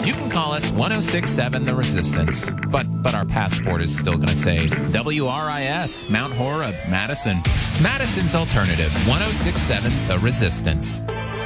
you can call us 1067 The Resistance. But our passport is still going to say WRIS, Mount Horeb, Madison. Madison's alternative, 1067 The Resistance.